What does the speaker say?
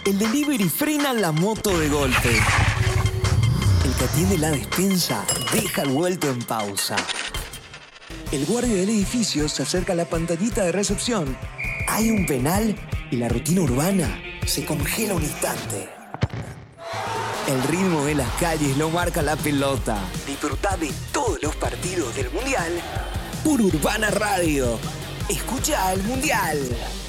El delivery frena la moto de golpe. El que atiende la despensa deja el vuelto en pausa. El guardia del edificio se acerca a la pantallita de recepción. Hay un penal y la rutina urbana se congela un instante. El ritmo de las calles lo marca la pelota. Disfrutá de todos los partidos del Mundial por Urbana Radio. Escucha al Mundial.